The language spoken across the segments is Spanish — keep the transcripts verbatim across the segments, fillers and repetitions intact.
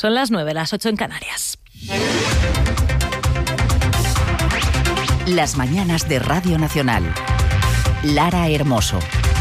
Son las nueve, las ocho en Canarias. Las mañanas de Radio Nacional. Lara Hermoso.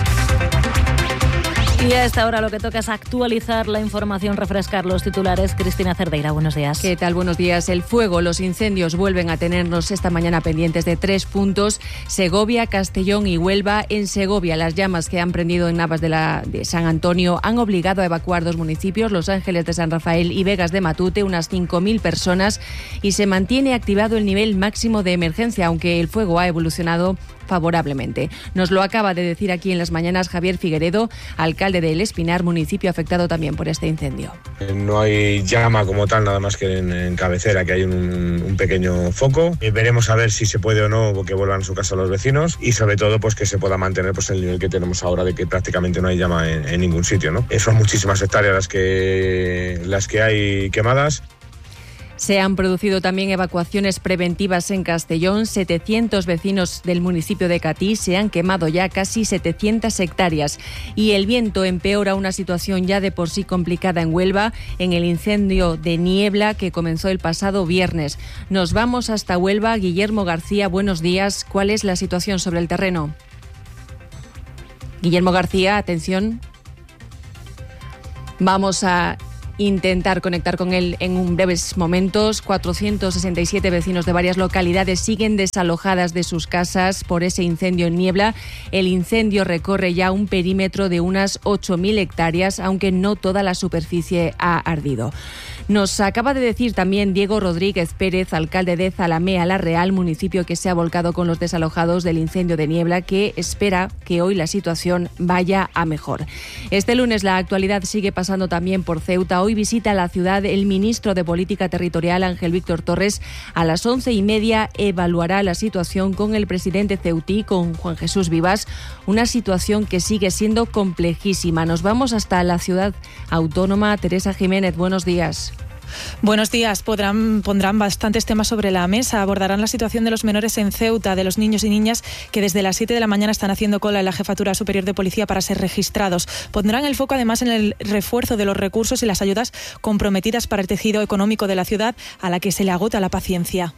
Y a esta hora lo que toca es actualizar la información, refrescar los titulares. Cristina Cerdeira, buenos días. ¿Qué tal? Buenos días. El fuego, los incendios vuelven a tenernos esta mañana pendientes de tres puntos: Segovia, Castellón y Huelva. En Segovia, las llamas que han prendido en Navas de, la, de San Antonio han obligado a evacuar dos municipios, Los Ángeles de San Rafael y Vegas de Matute, unas cinco mil personas, y se mantiene activado el nivel máximo de emergencia, aunque el fuego ha evolucionado favorablemente. Nos lo acaba de decir aquí en las mañanas Javier Figueredo, alcalde de El Espinar, municipio afectado también por este incendio. No hay llama como tal, nada más que en, en cabecera, que hay un, un pequeño foco. Y veremos a ver si se puede o no que vuelvan a su casa los vecinos, y sobre todo pues que se pueda mantener pues el nivel que tenemos ahora de que prácticamente no hay llama en, en ningún sitio, ¿no? Son muchísimas hectáreas las que, las que hay quemadas. Se han producido también evacuaciones preventivas en Castellón. setecientos vecinos del municipio de Catí, se han quemado ya casi setecientas hectáreas. Y el viento empeora una situación ya de por sí complicada en Huelva, en el incendio de niebla que comenzó el pasado viernes. Nos vamos hasta Huelva. Guillermo García, buenos días. ¿Cuál es la situación sobre el terreno? Guillermo García, atención. Vamos a intentar conectar con él en un breves momentos. cuatrocientos sesenta y siete vecinos de varias localidades siguen desalojadas de sus casas por ese incendio en niebla. El incendio recorre ya un perímetro de unas ocho mil hectáreas, aunque no toda la superficie ha ardido. Nos acaba de decir también Diego Rodríguez Pérez, alcalde de Zalamea la Real, municipio que se ha volcado con los desalojados del incendio de niebla, que espera que hoy la situación vaya a mejor. Este lunes la actualidad sigue pasando también por Ceuta. Hoy visita la ciudad el ministro de Política Territorial, Ángel Víctor Torres. A las once y media evaluará la situación con el presidente ceutí, con Juan Jesús Vivas, una situación que sigue siendo complejísima. Nos vamos hasta la ciudad autónoma. Teresa Jiménez, buenos días. Buenos días. Podrán, pondrán bastantes temas sobre la mesa. Abordarán la situación de los menores en Ceuta, de los niños y niñas que desde las siete de la mañana están haciendo cola en la Jefatura Superior de Policía para ser registrados. Pondrán el foco además en el refuerzo de los recursos y las ayudas comprometidas para el tejido económico de la ciudad, a la que se le agota la paciencia.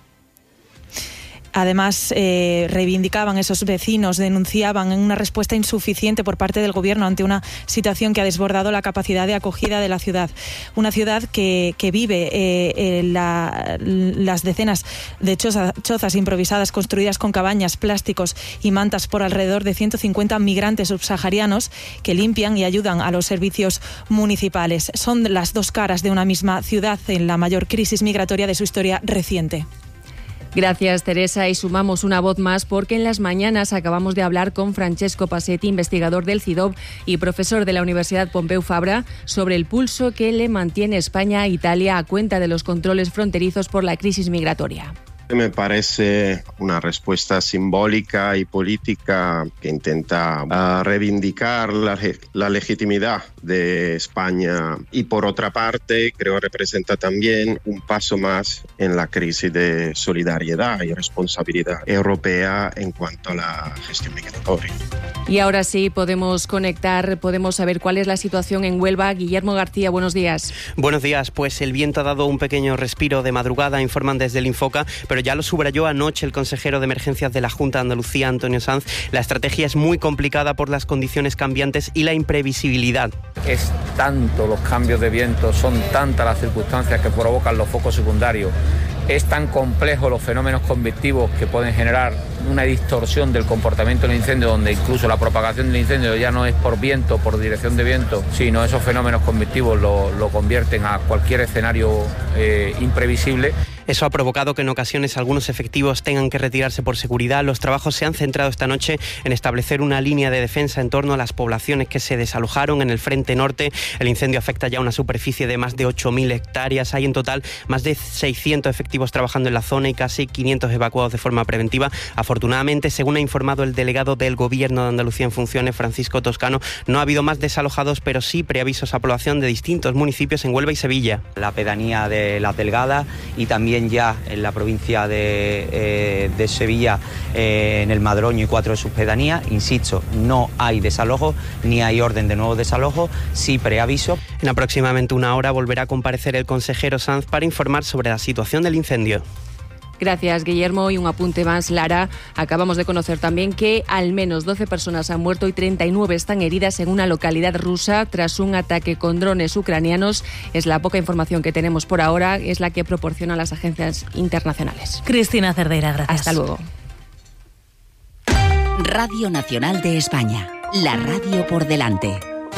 Además, eh, reivindicaban esos vecinos, denunciaban una respuesta insuficiente por parte del Gobierno ante una situación que ha desbordado la capacidad de acogida de la ciudad. Una ciudad que, que vive eh, eh, la, las decenas de choza, chozas improvisadas construidas con cabañas, plásticos y mantas por alrededor de ciento cincuenta migrantes subsaharianos que limpian y ayudan a los servicios municipales. Son las dos caras de una misma ciudad en la mayor crisis migratoria de su historia reciente. Gracias, Teresa, y sumamos una voz más porque en las mañanas acabamos de hablar con Francesco Pasetti, investigador del CIDOB y profesor de la Universidad Pompeu Fabra, sobre el pulso que le mantiene España a Italia a cuenta de los controles fronterizos por la crisis migratoria. Me parece una respuesta simbólica y política que intenta uh, reivindicar la, la legitimidad de España, y por otra parte creo representa también un paso más en la crisis de solidaridad y responsabilidad europea en cuanto a la gestión migratoria. Y ahora sí podemos conectar, podemos saber cuál es la situación en Huelva. Guillermo García, buenos días. Buenos días, pues el viento ha dado un pequeño respiro de madrugada, informan desde el Infoca, pero ya lo subrayó anoche el consejero de Emergencias de la Junta de Andalucía, Antonio Sanz. La estrategia es muy complicada por las condiciones cambiantes y la imprevisibilidad. Es tanto los cambios de viento, son tantas las circunstancias que provocan los focos secundarios, es tan complejo los fenómenos convectivos que pueden generar una distorsión del comportamiento del incendio, donde incluso la propagación del incendio ya no es por viento, por dirección de viento, sino esos fenómenos convectivos lo, lo convierten a cualquier escenario eh, imprevisible. Eso ha provocado que en ocasiones algunos efectivos tengan que retirarse por seguridad. Los trabajos se han centrado esta noche en establecer una línea de defensa en torno a las poblaciones que se desalojaron en el frente norte. El incendio afecta ya una superficie de más de ocho mil hectáreas. Hay en total más de seiscientos efectivos trabajando en la zona y casi quinientos evacuados de forma preventiva. Afortunadamente, según ha informado el delegado del Gobierno de Andalucía en funciones, Francisco Toscano, no ha habido más desalojados, pero sí preavisos a población de distintos municipios en Huelva y Sevilla. La pedanía de Las Delgadas y también también ya en la provincia de, eh, de Sevilla, eh, en el Madroño y cuatro de sus pedanías. Insisto, no hay desalojo ni hay orden de nuevo desalojo, sí preaviso. En aproximadamente una hora volverá a comparecer el consejero Sanz para informar sobre la situación del incendio. Gracias, Guillermo. Y un apunte más, Lara. Acabamos de conocer también que al menos doce personas han muerto y treinta y nueve están heridas en una localidad rusa tras un ataque con drones ucranianos. Es la poca información que tenemos por ahora, es la que proporcionan las agencias internacionales. Cristina Cerdeira, gracias. Hasta luego. Radio Nacional de España, la radio por delante.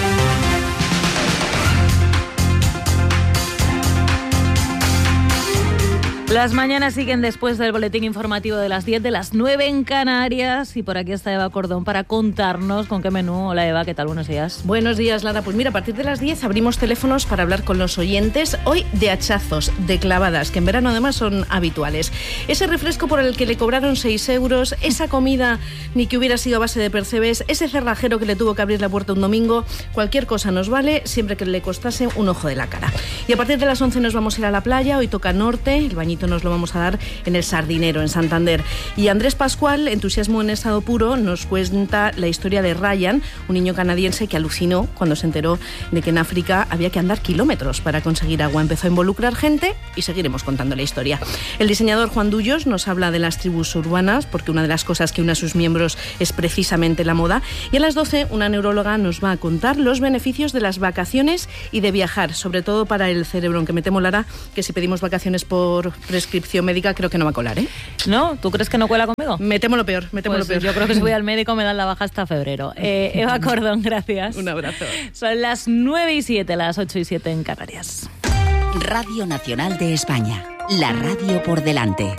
Las mañanas siguen después del boletín informativo de las diez, de las nueve en Canarias, y por aquí está Eva Cordón para contarnos con qué menú. Hola Eva, ¿qué tal? Buenos días. Buenos días, Lara. Pues mira, a partir de las diez abrimos teléfonos para hablar con los oyentes, hoy de hachazos, de clavadas, que en verano además son habituales. Ese refresco por el que le cobraron seis euros, esa comida ni que hubiera sido a base de percebes, ese cerrajero que le tuvo que abrir la puerta un domingo, cualquier cosa nos vale, siempre que le costase un ojo de la cara. Y a partir de las once nos vamos a ir a la playa, hoy toca norte, el bañito nos lo vamos a dar en el Sardinero, en Santander. Y Andrés Pascual, entusiasmo en estado puro, nos cuenta la historia de Ryan, un niño canadiense que alucinó cuando se enteró de que en África había que andar kilómetros para conseguir agua. Empezó a involucrar gente y seguiremos contando la historia. El diseñador Juan Dullos nos habla de las tribus urbanas, porque una de las cosas que une a sus miembros es precisamente la moda. Y a las doce, una neuróloga nos va a contar los beneficios de las vacaciones y de viajar, sobre todo para el cerebro, aunque me temo, Lara, que si pedimos vacaciones por prescripción médica creo que no va a colar, ¿eh? ¿No? ¿Tú crees que no cuela conmigo? Me temo lo peor, me temo pues lo peor. Yo creo que si voy al médico me dan la baja hasta febrero. Eh, Eva Cordón, gracias. Un abrazo. Son las nueve y siete, las ocho y siete en Canarias. Radio Nacional de España, la radio por delante.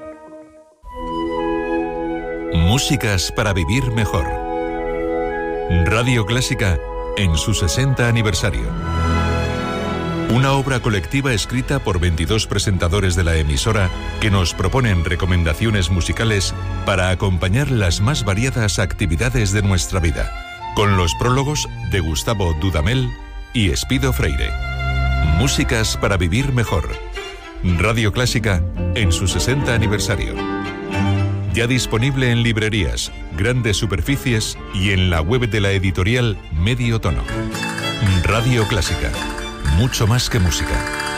Músicas para vivir mejor. Radio Clásica en su sesenta aniversario. Una obra colectiva escrita por veintidós presentadores de la emisora que nos proponen recomendaciones musicales para acompañar las más variadas actividades de nuestra vida, con los prólogos de Gustavo Dudamel y Espido Freire. Músicas para vivir mejor. Radio Clásica en su sesenta aniversario. Ya disponible en librerías, grandes superficies y en la web de la editorial Medio Tono. Radio Clásica. Mucho más que música.